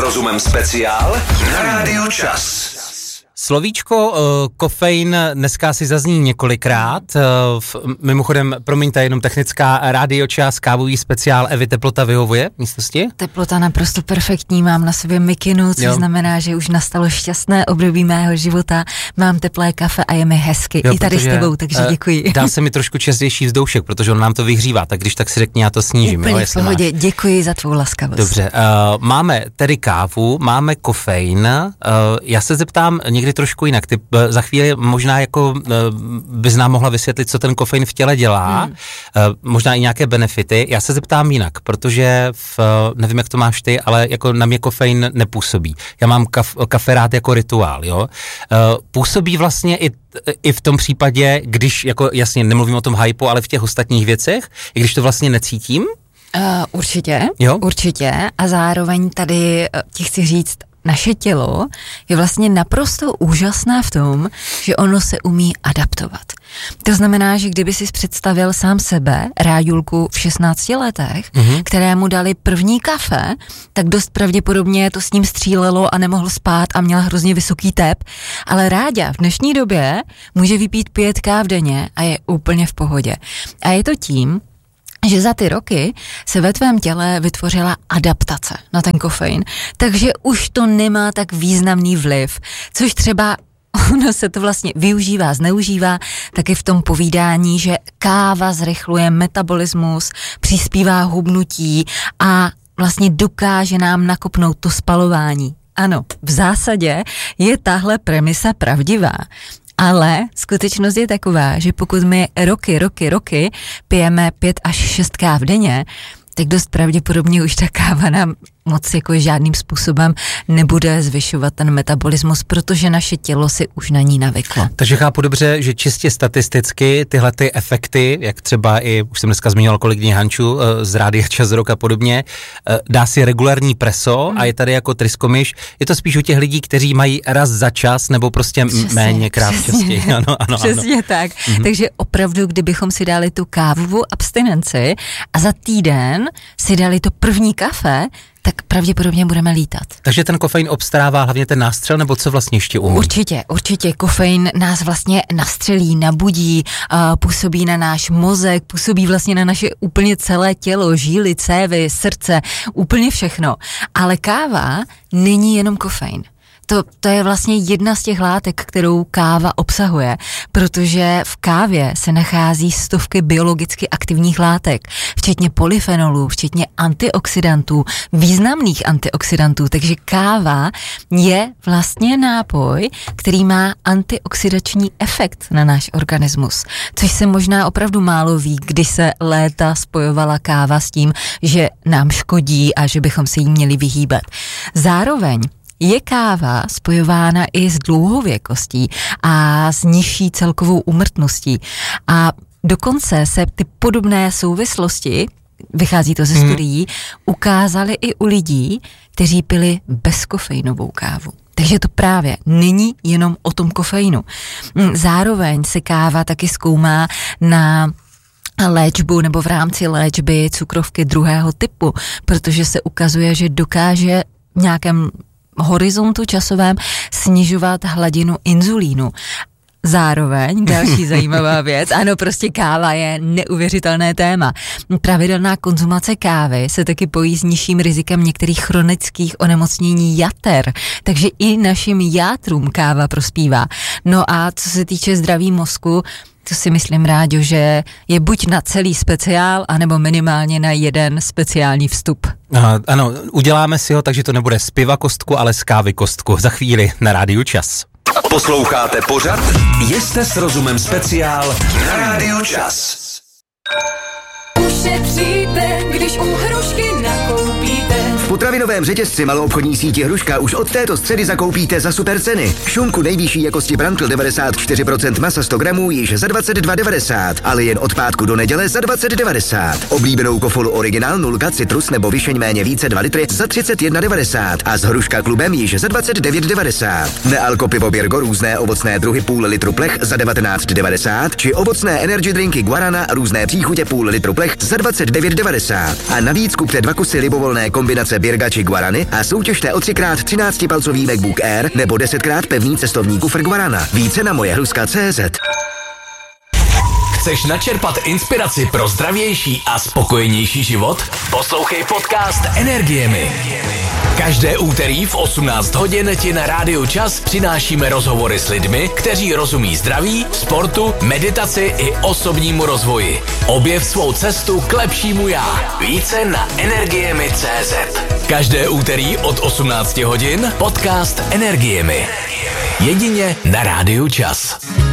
rozumem speciál na Rádiu Čas. Slovíčko kofein dneska si zazní několikrát. Mimochodem, promiňte, jenom technická Rádio Čas, kávový speciál Evy, teplota vyhovuje v místnosti? Teplota naprosto perfektní, mám na sobě mikinu, což znamená, že už nastalo šťastné období mého života, mám teplé kafe a je mi hezky. I tady s tebou, takže děkuji. Dá se mi trošku častější vzdušek, protože on nám to vyhřívá, tak když tak si řekni, já to snížím. Úplně v pohodě, děkuji za tvou laskavost. Dobře, máme tedy kávu, máme kofein, já se zeptám někdy trošku jinak. Ty za chvíli možná jako bys nám mohla vysvětlit, co ten kofein v těle dělá, možná i nějaké benefity. Já se zeptám jinak, protože nevím, jak to máš ty, ale jako na mě kofein nepůsobí. Já mám kafe rád jako rituál, jo. Působí vlastně i v tom případě, když, jako jasně, nemluvím o tom hypu, ale v těch ostatních věcech, i když to vlastně necítím? Určitě. A zároveň tady ti chci říct, naše tělo je vlastně naprosto úžasná v tom, že ono se umí adaptovat. To znamená, že kdyby si představil sám sebe, Ráďulku v 16 letech, kterému dali první kafe, tak dost pravděpodobně to s ním střílelo a nemohl spát a měl hrozně vysoký tep, ale Ráďa v dnešní době může vypít 5 káv denně a je úplně v pohodě. A je to tím, že za ty roky se ve tvém těle vytvořila adaptace na ten kofein, takže už to nemá tak významný vliv, což třeba ono se to vlastně využívá, zneužívá taky v tom povídání, že káva zrychluje metabolismus, přispívá hubnutí a vlastně dokáže nám nakopnout to spalování. Ano, v zásadě je tahle premisa pravdivá. Ale skutečnost je taková, že pokud my roky pijeme 5 až 6 káv denně, tak dost pravděpodobně už ta káva nám moc jako žádným způsobem nebude zvyšovat ten metabolismus, protože naše tělo si už na ní navyklo. Takže chápu dobře, že čistě statisticky tyhle ty efekty, jak třeba i, už jsem dneska zmiňoval kolegyně Hanču z Rádia Čas Rok a podobně, dá si regulární preso a je tady jako tryskomiš. Je to spíš u těch lidí, kteří mají raz za čas nebo prostě méně krát častěji. Ano. Přesně tak. Takže opravdu, kdybychom si dali tu kávovou abstinenci a za týden si dali to první kafe, tak pravděpodobně budeme lítat. Takže ten kofein obstarává hlavně ten nástřel, nebo co vlastně ještě umí? Určitě. Kofein nás vlastně nastřelí, nabudí, působí na náš mozek, působí vlastně na naše úplně celé tělo, žíly, cévy, srdce, úplně všechno. Ale káva není jenom kofein. To je vlastně jedna z těch látek, kterou káva obsahuje, protože v kávě se nachází stovky biologicky aktivních látek, včetně polyfenolů, včetně antioxidantů, významných antioxidantů, takže káva je vlastně nápoj, který má antioxidační efekt na náš organismus, což se možná opravdu málo ví, kdy se léta spojovala káva s tím, že nám škodí a že bychom se jí měli vyhýbat. Zároveň je káva spojována i s dlouhověkostí a s nižší celkovou úmrtností. A dokonce se ty podobné souvislosti, vychází to ze studií, ukázaly i u lidí, kteří pili bezkofeinovou kávu. Takže to právě není jenom o tom kofeinu. Zároveň se káva taky zkoumá na léčbu nebo v rámci léčby cukrovky 2. typu, protože se ukazuje, že dokáže v nějakém horizontu časovém snižovat hladinu inzulínu. Zároveň další zajímavá věc, ano, prostě káva je neuvěřitelné téma. Pravidelná konzumace kávy se taky pojí s nižším rizikem některých chronických onemocnění jater, takže i našim játrům káva prospívá. No a co se týče zdraví mozku, to si myslím, Ráďo, že je buď na celý speciál, anebo minimálně na jeden speciální vstup. Ano, uděláme si ho, takže to nebude z piva kostku, ale z kávy kostku. Za chvíli na Rádiu Čas. Posloucháte pořad Jste s rozumem speciál na Rádiu Čas. Ušetříte, když u Hrušky nakoupíte. V potravinovém řetězci maloobchodní síti Hruška už od této středy zakoupíte za super ceny. Šunku nejvyšší jakosti Brandl 94% masa 100 gramů již za 22,90, ale jen od pátku do neděle za 20,90. Oblíbenou kofolu Original 0 citrus nebo vyšeň méně více 2 litry za 31,90 a s Hruška klubem již za 29,90. Nealko pivo Birgo různé ovocné druhy půl litru plech za 19,90 či ovocné energy drinky Guarana různé příchutě půl litru plech za 29,90. A navíc kupte 2 kusy libovolné kombinace Birga či Guarany a soutěžte o 3x 13-palcový MacBook Air nebo 10x pevný cestovní kufr Guarana. Více na mojehuska.cz. Chceš načerpat inspiraci pro zdravější a spokojenější život? Poslouchej podcast Energiemi. Každé úterý v 18 hodin ti na Rádiu Čas přinášíme rozhovory s lidmi, kteří rozumí zdraví, sportu, meditaci i osobnímu rozvoji. Objev svou cestu k lepšímu já. Více na Energiemi.cz. Každé úterý od 18 hodin podcast Energiemi. Jedině na Rádiu Čas.